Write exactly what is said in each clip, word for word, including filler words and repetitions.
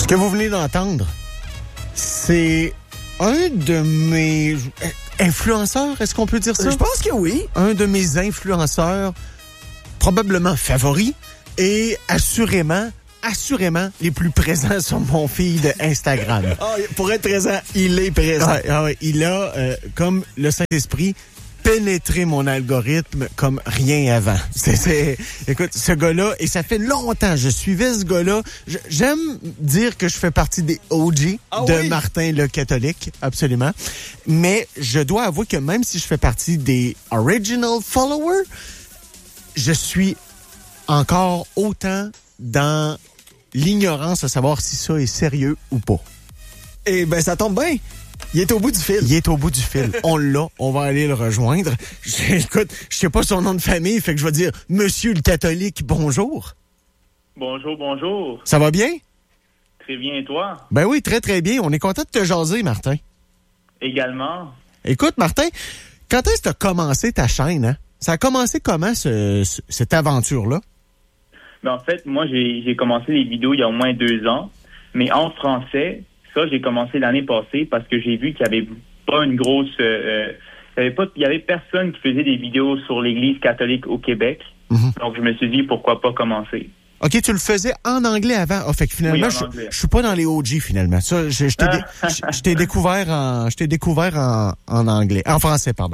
que vous venez d'entendre, c'est un de mes influenceurs, est-ce qu'on peut dire ça? Je pense que oui. Un de mes influenceurs probablement favoris et assurément, assurément les plus présents sur mon feed Instagram. Oh, pour être présent, il est présent. Ah, ah ouais, il a, euh, comme le Saint-Esprit, pénétré mon algorithme comme rien avant. C'est, c'est, écoute, ce gars-là, et ça fait longtemps, je suivais ce gars-là. Je, j'aime dire que je fais partie des O G ah de oui? Martin le catholique, absolument. Mais je dois avouer que même si je fais partie des original followers, je suis encore autant dans l'ignorance à savoir si ça est sérieux ou pas. Eh ben, ça tombe bien. Il est au bout du fil. Il est au bout du fil. On l'a. On va aller le rejoindre. Je, écoute, je sais pas son nom de famille, fait que je vais dire Monsieur le catholique, bonjour. Bonjour, bonjour. Ça va bien? Très bien, et toi? Ben oui, très, très bien. On est content de te jaser, Martin. Également. Écoute, Martin, quand est-ce que tu as commencé ta chaîne, hein? Ça a commencé comment, ce, ce, cette aventure-là? Ben, en fait, moi, j'ai, j'ai commencé les vidéos il y a au moins deux ans, mais en français. Ça, j'ai commencé l'année passée parce que j'ai vu qu'il n'y avait pas une grosse... Euh, il y avait pas, il y avait personne qui faisait des vidéos sur l'Église catholique au Québec. Mm-hmm. Donc, je me suis dit, pourquoi pas commencer. OK, tu le faisais en anglais avant. Ah, fait que finalement, oui, je, je suis pas dans les O G, finalement. Ça, je, je, t'ai, dé, je, je t'ai découvert en, je t'ai découvert en, en anglais. En français, pardon.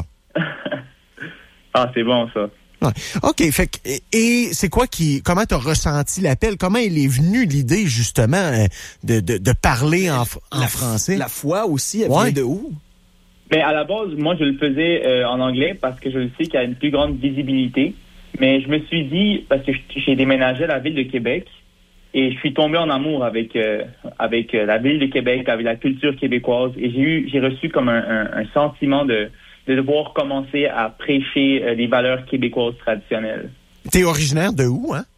Ah, c'est bon, ça. Ouais. OK, fait que, et, et c'est quoi qui, comment t'as ressenti l'appel? Comment il est venu l'idée, justement, de, de, de parler en, en la, français? La foi aussi, elle ouais. vient de où? Mais à la base, moi, je le faisais euh, en anglais parce que je le sais qu'il y a une plus grande visibilité. Mais je me suis dit, parce que j'ai déménagé à la ville de Québec et je suis tombé en amour avec euh, avec euh, la ville de Québec, avec la culture québécoise. Et j'ai eu, j'ai reçu comme un, un, un sentiment de de devoir commencer à prêcher euh, les valeurs québécoises traditionnelles. T'es originaire de où, hein?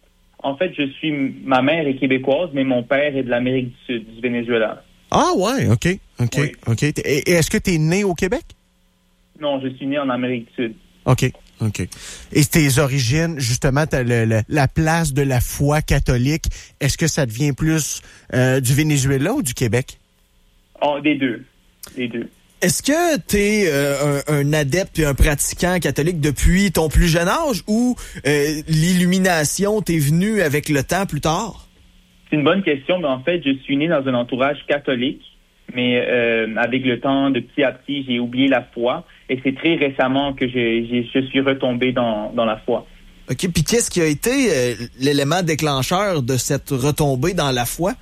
En fait, je suis... Ma mère est québécoise, mais mon père est de l'Amérique du Sud, du Venezuela. Ah ouais, OK, OK, oui. OK. Et, et est-ce que t'es né au Québec? Non, je suis né en Amérique du Sud. OK, OK. Et tes origines, justement, t'as le, le, la place de la foi catholique, est-ce que ça devient plus euh, du Venezuela ou du Québec? Oh, des deux. Des deux. Est-ce que tu es euh, un, un adepte et un pratiquant catholique depuis ton plus jeune âge ou euh, l'illumination t'est venue avec le temps plus tard? C'est une bonne question, mais en fait, je suis né dans un entourage catholique, mais euh, avec le temps, de petit à petit, j'ai oublié la foi et c'est très récemment que j'ai, j'ai, je suis retombé dans, dans la foi. OK, puis qu'est-ce qui a été euh, l'élément déclencheur de cette retombée dans la foi?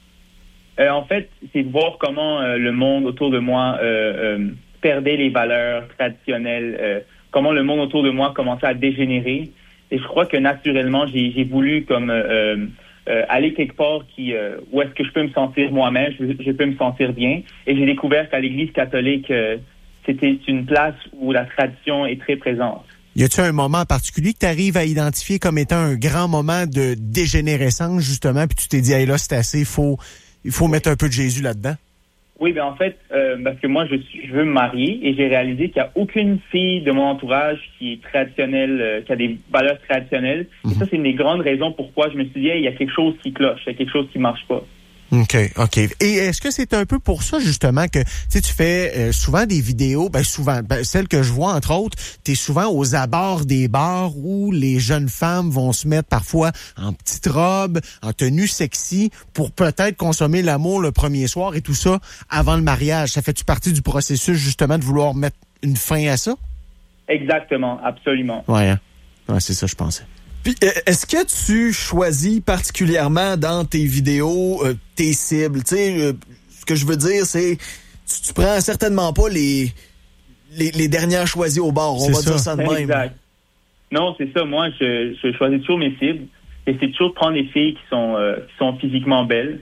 Euh, en fait, c'est de voir comment euh, le monde autour de moi euh, euh, perdait les valeurs traditionnelles, euh, comment le monde autour de moi commençait à dégénérer. Et je crois que naturellement, j'ai, j'ai voulu comme euh, euh, aller quelque part qui, euh, où est-ce que je peux me sentir moi-même, je, je peux me sentir bien. Et j'ai découvert qu'à l'Église catholique, euh, c'était une place où la tradition est très présente. Y a-t-il un moment en particulier que tu arrives à identifier comme étant un grand moment de dégénérescence, justement, puis tu t'es dit, hey, là, c'est assez, faut... Il faut mettre un peu de Jésus là-dedans? Oui, ben en fait, euh, parce que moi, je, suis, je veux me marier et j'ai réalisé qu'il n'y a aucune fille de mon entourage qui est traditionnelle, euh, qui a des valeurs traditionnelles. Mm-hmm. Et ça, c'est une des grandes raisons pourquoi je me suis dit, hey, il y a quelque chose qui cloche, il y a quelque chose qui marche pas. OK, OK. Et est-ce que c'est un peu pour ça, justement, que tu fais euh, souvent des vidéos, ben souvent, ben, celles que je vois, entre autres, tu es souvent aux abords des bars où les jeunes femmes vont se mettre parfois en petite robe, en tenue sexy, pour peut-être consommer l'amour le premier soir et tout ça avant le mariage. Ça fait-tu partie du processus, justement, de vouloir mettre une fin à ça? Exactement, absolument. Ouais, hein? Ouais, c'est ça, je pensais. Puis, est-ce que tu choisis particulièrement dans tes vidéos euh, tes cibles? Tu sais, euh, ce que je veux dire, c'est tu, tu prends certainement pas les, les, les dernières choisies au bar. On c'est va ça. dire ça de même. Exact. Non, c'est ça. Moi, je, je choisis toujours mes cibles. Et c'est toujours de prendre des filles qui sont, euh, qui sont physiquement belles.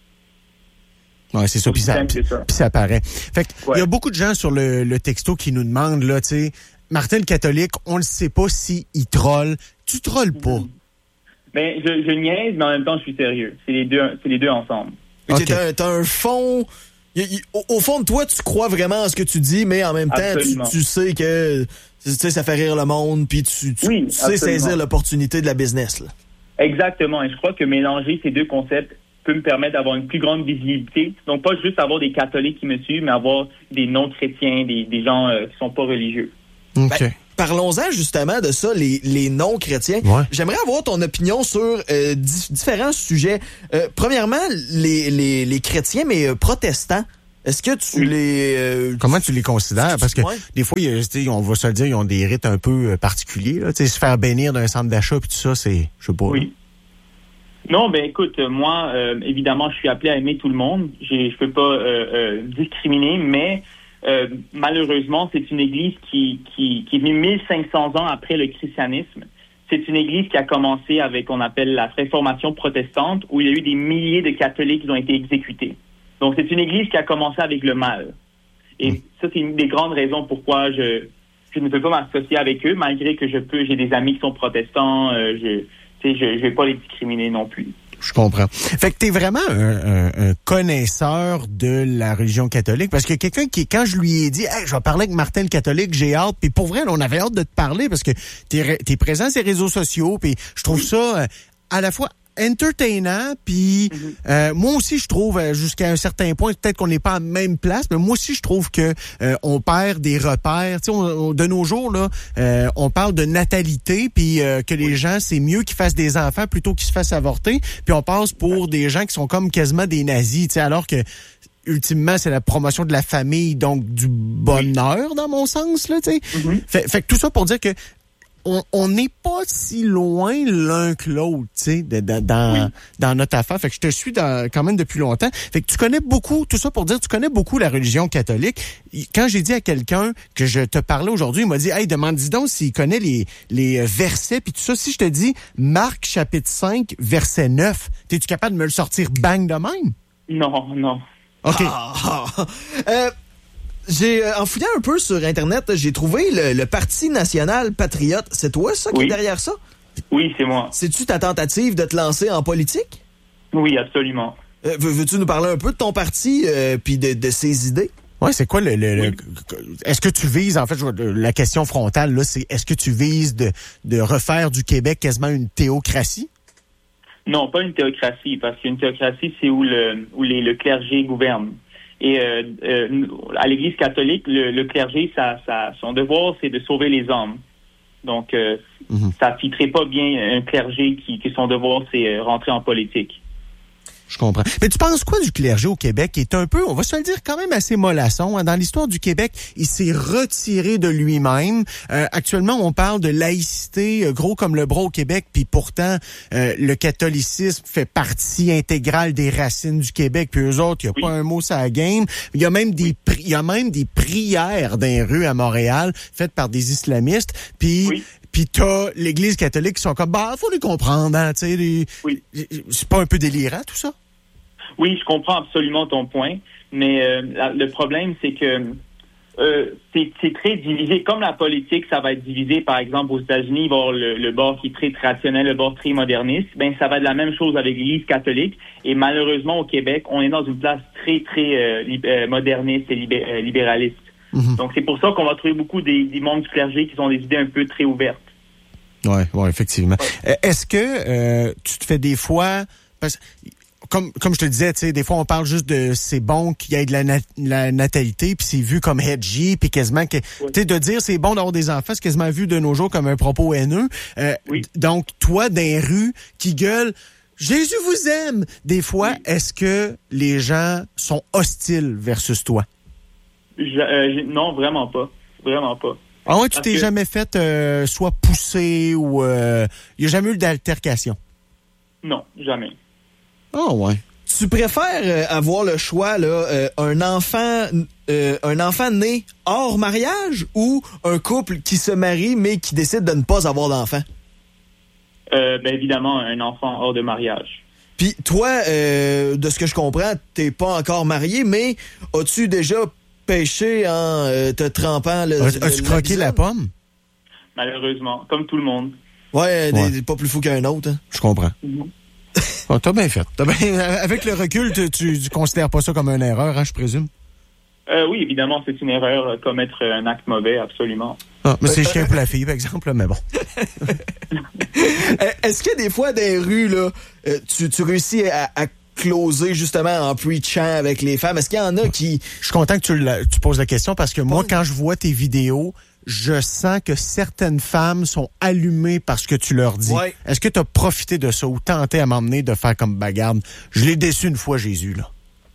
Ouais, c'est ça. Puis ça, puis, ça. Puis ça paraît. Fait que, ouais. Il y a beaucoup de gens sur le, le texto qui nous demandent, là, tu sais, Martin le catholique, on ne sait pas s'il troll. Tu trolles pas. Ben, je, je niaise, mais en même temps, je suis sérieux. C'est les deux, c'est les deux ensemble. Okay. T'as, t'as un fond... Y, y, au, au fond de toi, tu crois vraiment à ce que tu dis, mais en même temps, tu, tu sais que tu sais, ça fait rire le monde, puis tu, tu, oui, tu sais saisir l'opportunité de la business. Là. Exactement. Et je crois que mélanger ces deux concepts peut me permettre d'avoir une plus grande visibilité. Donc, pas juste avoir des catholiques qui me suivent, mais avoir des non-chrétiens, des, des gens euh, qui sont pas religieux. OK. Ben, parlons-en justement de ça, les, les non-chrétiens. Ouais. J'aimerais avoir ton opinion sur euh, di- différents sujets. Euh, premièrement, les, les, les chrétiens, mais euh, protestants. Est-ce que tu Oui. les... Euh, Comment tu les considères? Parce que Ouais. des fois, il y a, tu sais, on va se le dire, ils ont des rites un peu euh, particuliers. Là. Tu sais, se faire bénir d'un centre d'achat puis tout ça, c'est, je sais pas. Oui. Non, ben écoute, euh, moi, euh, évidemment, je suis appelé à aimer tout le monde. J'ai, je peux pas euh, euh, discriminer, mais euh, malheureusement, c'est une église qui, qui, qui est venue mille cinq cents ans après le christianisme. C'est une église qui a commencé avec, on appelle la réformation protestante, où il y a eu des milliers de catholiques qui ont été exécutés. Donc, c'est une église qui a commencé avec le mal. Et Mm. ça, c'est une des grandes raisons pourquoi je, je ne peux pas m'associer avec eux, malgré que je peux, j'ai des amis qui sont protestants, euh, je, tu sais, je, je vais pas les discriminer non plus. Je comprends. Fait que t'es vraiment un, un, un connaisseur de la religion catholique, parce que quelqu'un qui, quand je lui ai dit, hey, je vais parler avec Martin le catholique, j'ai hâte, puis pour vrai, là, on avait hâte de te parler parce que t'es, t'es présent sur les réseaux sociaux, puis je trouve ça euh, à la fois entertainant, puis Mm-hmm. euh, moi aussi je trouve euh, jusqu'à un certain point, peut-être qu'on n'est pas à la même place, mais moi aussi je trouve que euh, on perd des repères. Tu sais, on, on, de nos jours là, euh, on parle de natalité, puis euh, que les gens c'est mieux qu'ils fassent des enfants plutôt qu'ils se fassent avorter, puis on passe pour des gens qui sont comme quasiment des nazis, tu sais, alors que ultimement, c'est la promotion de la famille, donc du bonheur dans mon sens là, tu sais. Mm-hmm. Fait, fait que tout ça pour dire que on on n'est pas si loin l'un que l'autre, tu sais, de, de, dans Oui. dans notre affaire. Fait que je te suis dans, quand même depuis longtemps. Fait que tu connais beaucoup, tout ça pour dire, tu connais beaucoup la religion catholique. Quand j'ai dit à quelqu'un que je te parlais aujourd'hui, il m'a dit, hey, demande-dis donc s'il connaît les les versets puis tout ça. Si je te dis Marc chapitre cinq verset neuf, t'es-tu capable de me le sortir bang de même? Non, non. OK. Ah, ah. Euh, j'ai euh, en fouillant un peu sur Internet, j'ai trouvé le, le Parti national patriote. C'est toi, ça, qui Oui. est derrière ça? Oui, c'est moi. C'est-tu ta tentative de te lancer en politique? Oui, absolument. Euh, veux- veux-tu nous parler un peu de ton parti euh, puis de, de ses idées? Ouais, c'est quoi le, le, le- Oui. est-ce que tu vises, en fait, je vois, la question frontale là, c'est est-ce que tu vises de de refaire du Québec quasiment une théocratie? Non, pas une théocratie, parce qu'une théocratie, c'est où le où les, le clergé gouverne. Et euh, euh, à l'Église catholique, le, le clergé, ça, ça, son devoir, c'est de sauver les âmes. Donc, euh, Mm-hmm. ça fitterait pas bien un clergé qui, que son devoir, c'est euh, rentrer en politique. Je comprends. Mais tu penses quoi du clergé au Québec qui est un peu, on va se le dire, quand même assez mollasson. Hein? Dans l'histoire du Québec, il s'est retiré de lui-même. Euh, actuellement, on parle de laïcité, euh, gros comme le bras au Québec, puis pourtant, euh, le catholicisme fait partie intégrale des racines du Québec. Puis eux autres, il n'y a Oui. pas un mot sur la game. Il y a même des, pri- il y a même des prières dans les rues à Montréal faites par des islamistes. Puis Oui. Puis t'as l'Église catholique qui sont comme, bah, faut les comprendre, hein, tu sais, les- Oui. c'est pas un peu délirant tout ça? Oui, je comprends absolument ton point, mais euh, la- le problème, c'est que euh, c'est, c'est très divisé. Comme la politique, ça va être divisé, par exemple, aux États-Unis, il va y avoir le, le bord qui est très traditionnel, le bord très moderniste. Ben, ça va être la même chose avec l'Église catholique. Et malheureusement, au Québec, on est dans une place très, très euh, lib- euh, moderniste et libé- euh, libéraliste. Mhm. Donc, c'est pour ça qu'on va trouver beaucoup des, des membres du clergé qui ont des idées un peu très ouvertes. Ouais, ouais, effectivement. Euh, Est-ce que euh, tu te fais des fois, parce comme comme je te disais, tu sais, des fois on parle juste de c'est bon qu'il y ait de la, nat- la natalité, puis c'est vu comme edgy, puis quasiment que, tu sais, de dire c'est bon d'avoir des enfants, c'est quasiment vu de nos jours comme un propos haineux. Euh, Oui. Donc toi, dans les rues qui gueulent Jésus vous aime, des fois, Oui. est-ce que les gens sont hostiles versus toi? Je, euh, je- non, vraiment pas. Vraiment pas. Ah ouais, tu Parce t'es que- jamais fait euh, soit pousser ou il euh, y a jamais eu d'altercation? Non, jamais. Ah ouais. Tu préfères euh, avoir le choix, là, euh, un enfant euh, un enfant né hors mariage ou un couple qui se marie mais qui décide de ne pas avoir d'enfant? Euh, ben évidemment, un enfant hors de mariage. Puis toi, euh, de ce que je comprends, t'es pas encore marié, mais as-tu déjà péché en euh, te trempant le... As- le- As-tu croqué la bisonne? pomme? Malheureusement, comme tout le monde. Ouais, Ouais. des- pas plus fou qu'un autre. Hein. Je comprends. Mhm. Oh, t'as bien fait. T'as bien, avec le recul, tu, tu, tu considères pas ça comme une erreur, hein, je présume? Euh, oui, évidemment, c'est une erreur, euh, commettre un acte mauvais, absolument. Ah, mais c'est chien pour la fille, par exemple, mais bon. Euh, Est-ce que des fois, dans les rues, là, euh, tu, tu réussis à, à closer justement en preachant avec les femmes? Est-ce qu'il y en a qui... Je suis content que tu, la, tu poses la question parce que moi, quand je vois tes vidéos, je sens que certaines femmes sont allumées par ce que tu leur dis. Ouais. Est-ce que tu as profité de ça ou tenté à m'emmener de faire comme bagarre? Je l'ai déçu une fois, Jésus, là.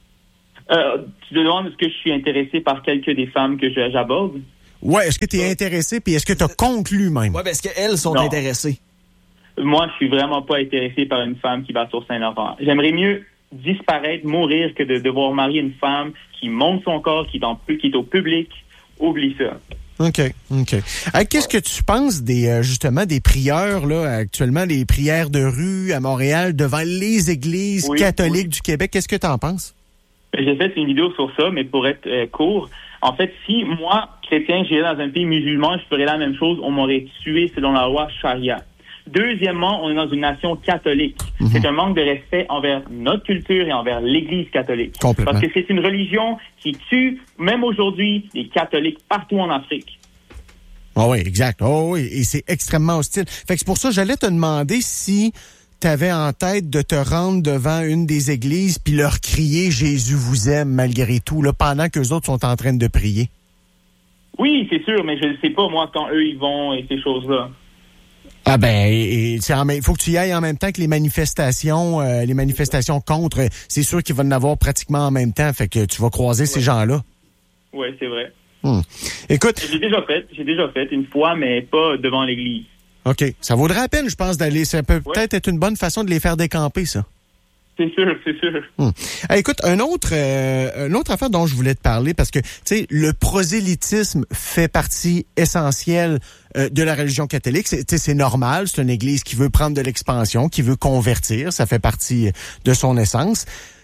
Euh, tu te demandes est-ce que je suis intéressé par quelques des femmes que je, j'aborde? Ouais, est-ce que tu es intéressé puis est-ce que tu as conclu même? Ouais, ben est-ce qu'elles sont Non. intéressées? Moi, je suis vraiment pas intéressé par une femme qui va sur Saint-Laurent. J'aimerais mieux disparaître, mourir, que de devoir marier une femme qui monte son corps, qui est, en, qui est au public. Oublie ça. OK, OK. Hey, qu'est-ce que tu penses des euh, justement des prières, là, actuellement, les prières de rue à Montréal devant les églises oui, catholiques oui. du Québec? Qu'est-ce que tu en penses? J'ai fait une vidéo sur ça, mais pour être euh, court, en fait, si moi, chrétien, j'irais dans un pays musulman, je ferais la même chose, on m'aurait tué selon la loi charia. Deuxièmement, on est dans une nation catholique. Mm-hmm. C'est un manque de respect envers notre culture et envers l'Église catholique. Complètement. Parce que c'est une religion qui tue, même aujourd'hui, les catholiques partout en Afrique. Oh oui, exact. Oh oui, et c'est extrêmement hostile. Fait que c'est pour ça que j'allais te demander si tu avais en tête de te rendre devant une des églises puis leur crier « Jésus vous aime » malgré tout, là, pendant qu'eux autres sont en train de prier. Oui, c'est sûr, mais je ne sais pas, moi, quand eux, ils vont et ces choses-là. Ah ben, il faut que tu y ailles en même temps que les manifestations, euh, les manifestations contre. C'est sûr qu'il va en avoir pratiquement en même temps, fait que tu vas croiser ouais. ces gens-là. Oui, c'est vrai. Hum. Écoute, j'ai déjà fait, j'ai déjà fait une fois, mais pas devant l'église. OK, ça vaudrait la peine, je pense, d'aller. Ça peut ouais. peut-être être une bonne façon de les faire décamper, ça. C'est sûr, c'est sûr. Hum. Hey, écoute, un autre, euh, une autre affaire dont je voulais te parler, parce que, tu sais, le prosélytisme fait partie essentielle euh, de la religion catholique. C'est, c'est normal, c'est une église qui veut prendre de l'expansion, qui veut convertir, ça fait partie de son essence.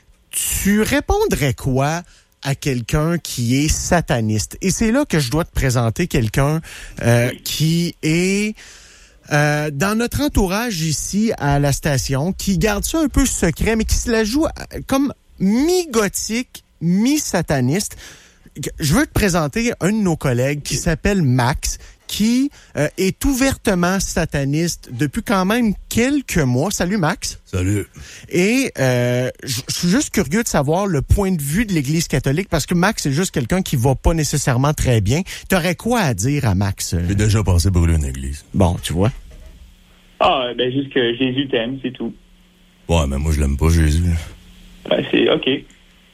Tu répondrais quoi à quelqu'un qui est sataniste? Et c'est là que je dois te présenter quelqu'un euh, oui. qui est... Euh, dans notre entourage ici à la station, qui garde ça un peu secret, mais qui se la joue comme mi-gothique, mi-sataniste. Je veux te présenter un de nos collègues qui s'appelle Max, qui euh, est ouvertement sataniste depuis quand même quelques mois. Salut Max. Salut. Et euh, je suis juste curieux de savoir le point de vue de l'Église catholique, parce que Max, c'est juste quelqu'un qui va pas nécessairement très bien. T'aurais quoi à dire à Max? J'ai déjà passé brûler une église. Bon, tu vois. Ah, ben juste que Jésus t'aime, c'est tout. Ouais, mais moi je l'aime pas, Jésus. Ben, c'est OK. Il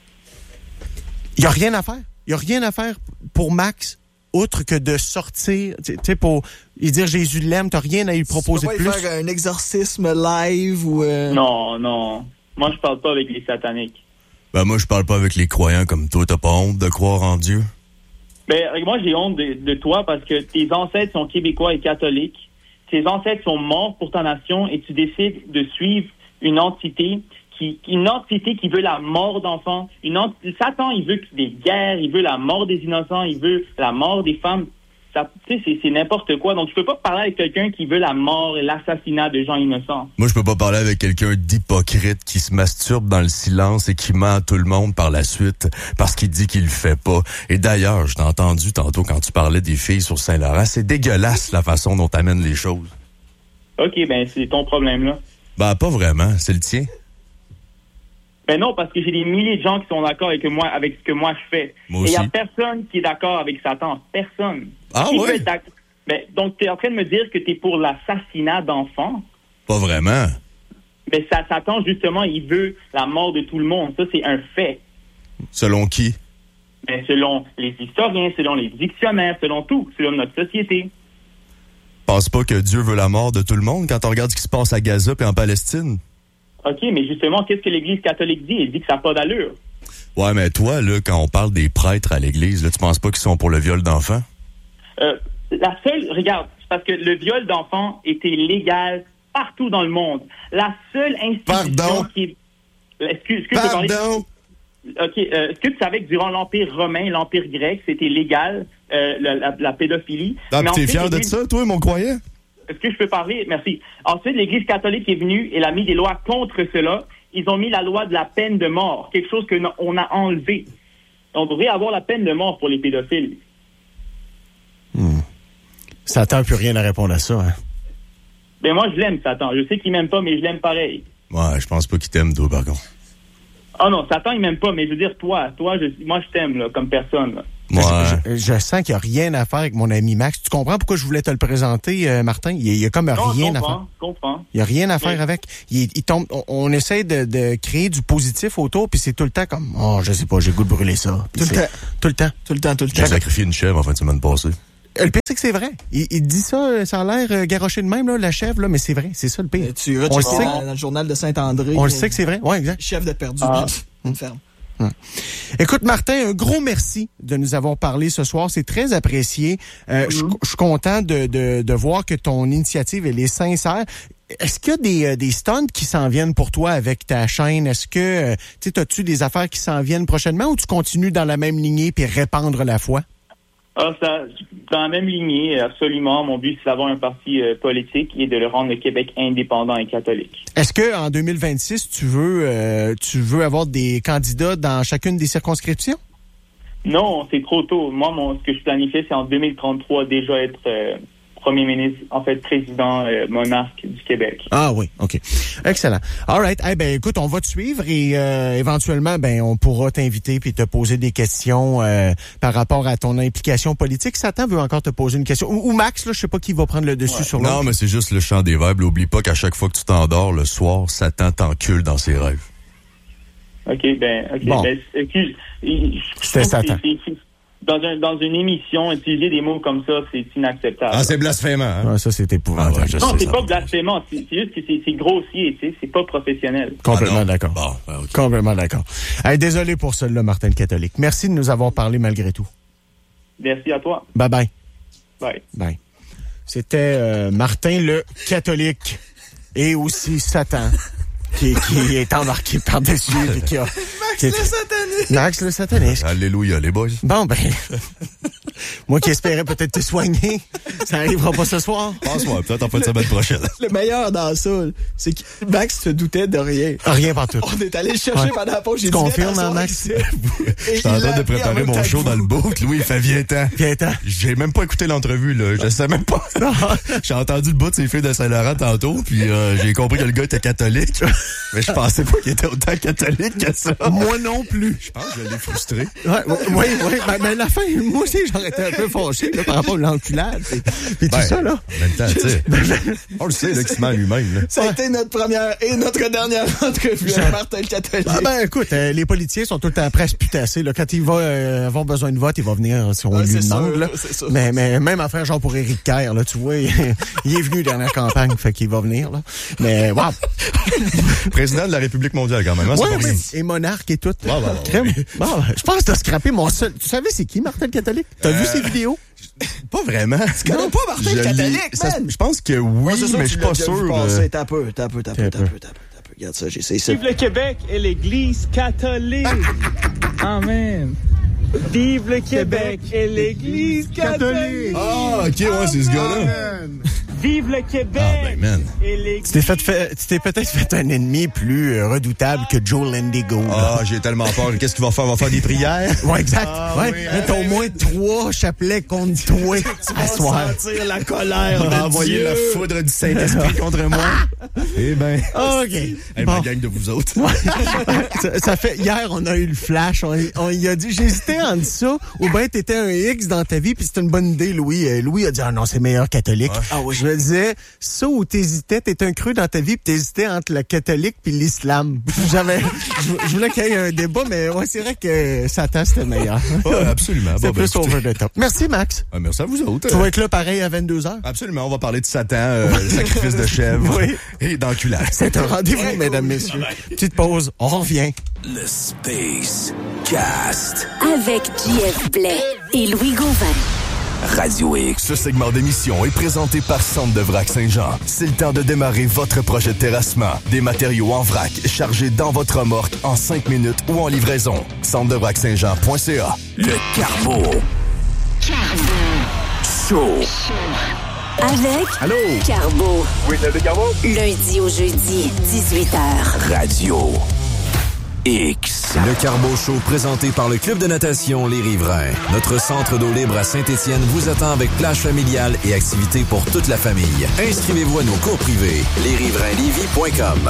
y a rien à faire. Il y a rien à faire pour Max, outre que de sortir, tu sais, pour lui dire Jésus l'aime, t'as rien à lui proposer de plus. Tu peux pas faire un exorcisme live ou... Euh... Non, non. Moi, je parle pas avec les sataniques. Ben, moi, je parle pas avec les croyants comme toi. T'as pas honte de croire en Dieu? Ben, moi, j'ai honte de, de toi parce que tes ancêtres sont québécois et catholiques. Tes ancêtres sont morts pour ta nation et tu décides de suivre une entité qui, une entité qui veut la mort d'enfants. Une ent- Satan, il veut des guerres, il veut la mort des innocents, il veut la mort des femmes. Ça, tu sais, c'est, c'est n'importe quoi. Donc, tu peux pas parler avec quelqu'un qui veut la mort et l'assassinat de gens innocents. Moi, je peux pas parler avec quelqu'un d'hypocrite qui se masturbe dans le silence et qui ment à tout le monde par la suite parce qu'il dit qu'il le fait pas. Et d'ailleurs, je t'ai entendu tantôt quand tu parlais des filles sur Saint-Laurent. C'est dégueulasse la façon dont t'amènes les choses. OK, ben, c'est ton problème, là. Ben, pas vraiment. C'est le tien. Ben non, parce que j'ai des milliers de gens qui sont d'accord avec moi, avec ce que moi je fais. Moi et aussi. il n'y a personne qui est d'accord avec Satan. Personne. Ah qui ouais? peut être d'accord? Ben, donc, tu es en train de me dire que tu es pour l'assassinat d'enfants? Pas vraiment. Ben, ça, Satan, justement, il veut la mort de tout le monde. Ça, c'est un fait. Selon qui? Ben, selon les historiens, selon les dictionnaires, selon tout, selon notre société. Pense pas que Dieu veut la mort de tout le monde quand on regarde ce qui se passe à Gaza et en Palestine? OK, mais justement, qu'est-ce que l'Église catholique dit? Elle dit que ça n'a pas d'allure. Ouais, mais toi, là, quand on parle des prêtres à l'Église, là, tu penses pas qu'ils sont pour le viol d'enfants? Euh, la seule, regarde, c'est parce que le viol d'enfants était légal partout dans le monde. La seule institution Pardon? qui est... Excuse, excuse, Pardon? Pardon? OK, euh, est-ce que tu savais que durant l'Empire romain, l'Empire grec, c'était légal, euh, la, la, la pédophilie? Ah, mais t'es ensuite, fier de ça, toi, mon croyant? Est-ce que je peux parler? Merci. Ensuite, l'Église catholique est venue et elle a mis des lois contre cela. Ils ont mis la loi de la peine de mort, quelque chose qu'on a enlevé. On devrait avoir la peine de mort pour les pédophiles. Hmm. Satan n'a plus rien à répondre à ça. Hein? Ben moi, je l'aime, Satan. Je sais qu'il m'aime pas, mais je l'aime pareil. Ouais, je pense pas qu'il t'aime, toi, par contre. Oh non, Satan, il m'aime pas, mais je veux dire, toi, toi, je, moi, je t'aime, là, comme personne, là. Ouais. Je, je, je sens qu'il n'y a rien à faire avec mon ami Max. Tu comprends pourquoi je voulais te le présenter, euh, Martin? Il y a comme Non, rien je à comprends, faire. je comprends. Il n'y a rien à faire Oui. avec. Il, il tombe, on, on essaie de, de créer du positif autour, puis c'est tout le temps comme, oh, je sais pas, j'ai le goût de brûler ça. Puis Tout le c'est- temps. Tout le temps. Tout le temps, tout le J'ai temps. sacrifié une chèvre en fin de semaine passée. Le pire, c'est que c'est vrai. Il, il dit ça, ça a l'air euh, garoché de même, là, la chèvre, là, mais c'est vrai. C'est ça le pire. Euh, Tu On le recherches sait. dans, dans le journal de Saint-André. On le euh, sait que c'est vrai. Ouais, exact. Chef de perdu Ah. une ferme. Écoute, Martin, un gros merci de nous avoir parlé ce soir. C'est très apprécié. Euh, Je je suis content de, de, de voir que ton initiative, elle est sincère. Est-ce qu'il y a des, euh, des stunts qui s'en viennent pour toi avec ta chaîne? Est-ce que, euh, tu sais, as-tu des affaires qui s'en viennent prochainement ou tu continues dans la même lignée puis répandre la foi? Ah, ça, dans la même lignée, absolument. Mon but, c'est d'avoir un parti euh, politique et de le rendre le Québec indépendant et catholique. Est-ce que en deux mille vingt-six, tu veux, euh, tu veux avoir des candidats dans chacune des circonscriptions? Non, c'est trop tôt. Moi, mon, ce que je planifie, c'est en deux mille trente-trois déjà être euh, premier ministre, en fait, président euh, monarque du Québec. Ah oui, OK. Excellent. All right. Eh ben, écoute, on va te suivre et euh, éventuellement, ben, on pourra t'inviter puis te poser des questions euh, par rapport à ton implication politique. Satan veut encore te poser une question. Ou, ou Max, là, je sais pas qui va prendre le dessus Ouais. sur l'autre. Non, mais c'est juste le chant des verbes. Oublie pas qu'à chaque fois que tu t'endors le soir, Satan t'encule dans ses rêves. OK, ben, OK. Bon. Ben, excuse, je C'était trouve que Satan. c'est- c'est- Dans, un, dans une émission, utiliser des mots comme ça, c'est inacceptable. Ah, c'est blasphémant, hein? Ah, ça, c'est épouvantable. Ah ouais, je non, sais, c'est ça pas va. blasphémant. C'est c'est juste que c'est c'est grossier, tu sais. C'est pas professionnel. Complètement Ah non. d'accord. Bon, ben, OK. Complètement d'accord. Hey, désolé pour celle-là, Martin le catholique. Merci de nous avoir parlé malgré tout. Merci à toi. Bye bye. Bye. Bye. C'était euh, Martin le catholique et aussi Satan qui, qui est embarqué par-dessus et qui a... qui est- Le sataniste. Max le sataniste. Alléluia, les boys. Bon, ben, moi qui espérais peut-être te soigner, ça arrivera pas ce soir. Passe-moi, peut-être en fin de semaine prochaine. Le meilleur dans ça, c'est que Max se doutait de rien. Rien par tout. On est allé le chercher Ouais. pendant la pause. J'ai Tu dit, confirmes, viens hein, t'asseoir Max? ici. Je suis en train de préparer mon show dans le book. Louis, il fait viens-t'en. Viens-t'en. J'ai même pas écouté l'entrevue, là. Je sais même pas. J'ai entendu le bout de ses filles de Saint-Laurent tantôt, puis euh, j'ai compris que le gars était catholique. Mais je pensais pas qu'il était autant catholique que ça. Moi non plus. Je pense que je l'ai frustré. Ouais, ouais, oui, oui. Ben, ben, la fin, moi aussi, j'aurais été un peu fâché là, par rapport à l'enculade. Et, puis tout Ben, ça, là. En même temps, tu sais. On le sait, là, qu'il se ment lui-même, là. Ça a été notre première et notre dernière entrevue avec Martin le catholique. Ah ben écoute, euh, les politiciens sont tout le temps prêts à se putasser. Là. Quand il va euh, avoir besoin de vote, il va venir si on Ouais, lui c'est demande. sûr, Là. c'est sûr. Mais, mais même affaire genre pour Éric Kerr, là, tu vois, il, il est venu dans la campagne, fait qu'il va venir. Là. Mais wow. Président de la République mondiale, quand même. Hein, c'est Ouais, pas rien. oui. Et monarque et tout. Ouais, ouais, ouais, Crème. ouais. Bon, je pense que t'as scrappé mon seul. Tu savais c'est qui Martin le catholique? T'as vu ses vidéos? Pas vraiment. Tu connais pas Martin Je le l'ai- catholique, ça- man? Je pense que oui, Ouais, c'est sûr mais que je suis tu l'as pas déjà sûr. vu euh, passer. T'as peu, t'as peu, t'as peu, T'as t'as peu. peu, t'as peu, t'as peu. Regarde ça, j'essaie ça. Vive le Québec et l'Église catholique. Amen. Vive le Québec et l'Église catholique. Ah, ok, ouais, c'est ce gars-là. Vive le Québec Ah, ben, man. et Tu l'Église. t'es fait, fait- tu t'es peut-être fait un ennemi plus euh, redoutable que Joe Lendigo. là. Ah, j'ai tellement peur. Qu'est-ce qu'il va faire? Il va faire des prières? Ouais, exact. Ah, ouais. oui, Là, t'as au moins trois chapelets contre toi à soir. sentir la colère On de a envoyé Dieu. la foudre du Saint-Esprit contre moi. Eh ben, OK. hey, Bon. ma gang de vous autres. ça, ça fait, hier, on a eu le flash. On, on y a dit, j'hésitais entre ça ou bien t'étais un X dans ta vie puis c'était une bonne idée, Louis. Euh, Louis a dit, ah non, c'est meilleur catholique. Ouais. Ah oui. Je me disais, ça où t'hésitais, t'étais un creux dans ta vie puis t'hésitais entre le catholique puis l'islam. J'avais, je, je voulais qu'il y ait un débat, mais ouais, c'est vrai que Satan, c'était meilleur. Ouais, absolument. C'est Bon, ben, plus écoutez. over the top. Merci, Max. Ah, merci à vous autres. Tu vas être là pareil à vingt-deux heures. Absolument, on va parler de Satan, euh, le sacrifice de chèvre Oui. et d'enculade. C'est un rendez-vous, mesdames, messieurs. Petite pause, on revient. Le Space Cast. Avec J F Blais et Louis Gauvin. Radio X. Ce segment d'émission est présenté par Centre de Vrac Saint-Jean. C'est le temps de démarrer votre projet de terrassement. Des matériaux en vrac chargés dans votre remorque en cinq minutes ou en livraison. centre de vrac saint jean point c a. Le Carbo. Show. Avec Allô? Carbo. Oui, c'est Carbo. Lundi au jeudi, dix-huit heures. Radio X. Le Carbo Show présenté par le Club de natation Les Riverains. Notre centre d'eau libre à Saint-Étienne vous attend avec plage familiale et activités pour toute la famille. Inscrivez-vous à nos cours privés. les riverains lévis point com.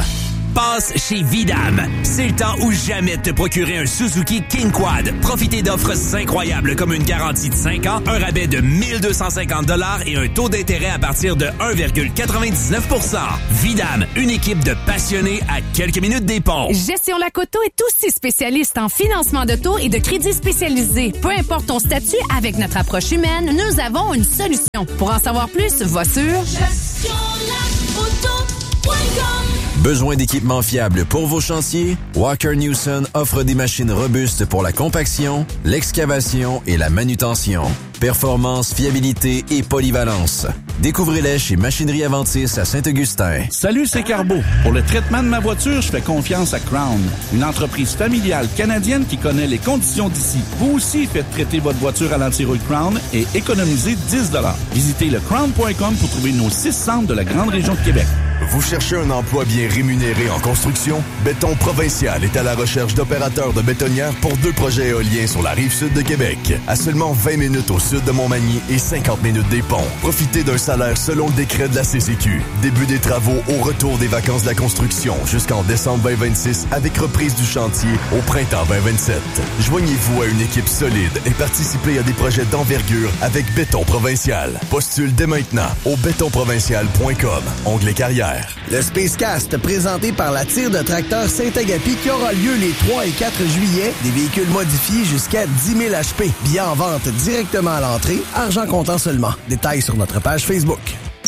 passe chez Vidam. C'est le temps ou jamais de te procurer un Suzuki King Quad. Profitez d'offres incroyables comme une garantie de cinq ans, un rabais de mille deux cent cinquante dollars et un taux d'intérêt à partir de un virgule quatre-vingt-dix-neuf pour cent. Vidam, une équipe de passionnés à quelques minutes des ponts. Gestion Lac-Auto est aussi spécialiste en financement d'auto et de crédits spécialisés. Peu importe ton statut, avec notre approche humaine, nous avons une solution. Pour en savoir plus, va sur gestion lac auto point com. Besoin d'équipements fiables pour vos chantiers? Walker Newson offre des machines robustes pour la compaction, l'excavation et la manutention. Performance, fiabilité et polyvalence. Découvrez-les chez Machinerie Aventis à Saint-Augustin. Salut, c'est Carbo. Pour le traitement de ma voiture, je fais confiance à Crown, une entreprise familiale canadienne qui connaît les conditions d'ici. Vous aussi faites traiter votre voiture à l'antirouille Crown et économisez dix dollars. Visitez le crown point com pour trouver nos six centres de la grande région de Québec. Vous cherchez un emploi bien rémunéré en construction? Béton Provincial est à la recherche d'opérateurs de bétonnières pour deux projets éoliens sur la rive sud de Québec. À seulement vingt minutes au sud de Montmagny et cinquante minutes des ponts. Profitez d'un salaire selon le décret de la C C Q. Début des travaux au retour des vacances de la construction jusqu'en décembre vingt vingt-six avec reprise du chantier au printemps vingt vingt-sept. Joignez-vous à une équipe solide et participez à des projets d'envergure avec Béton Provincial. Postule dès maintenant au béton provincial point com. Onglet carrière. Le Spacecast, présenté par la tire de tracteur Saint-Agapi, qui aura lieu les trois et quatre juillet. Des véhicules modifiés jusqu'à dix mille H P. Billets en vente directement à l'entrée. Argent comptant seulement. Détails sur notre page Facebook.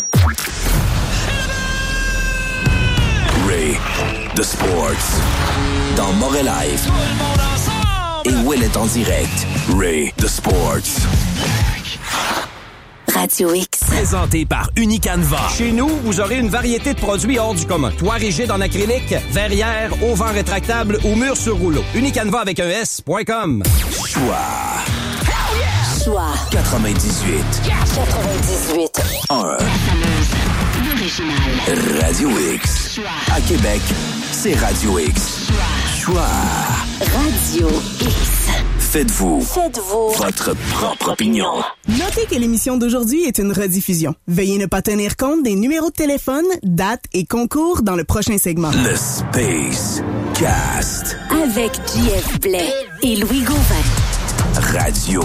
Ray, The Sports. Dans Montréal Live. Et Will est en direct. Ray, The Sports. Radio X. Présenté par Unicanva. Chez nous, vous aurez une variété de produits hors du commun. Toit rigide en acrylique, verrière, auvent rétractable ou mur sur rouleau. Unicanva avec un S point com. Choix. Choix. quatre-vingt-dix-huit. quatre-vingt-dix-huit. un. Radio X. À Québec, c'est Radio X. Choix. Radio X. Faites-vous. Faites-vous. Votre propre opinion. Notez que l'émission d'aujourd'hui est une rediffusion. Veuillez ne pas tenir compte des numéros de téléphone, dates et concours dans le prochain segment. Le Space Cast. Avec J F Blais et Louis Gauvin. Radio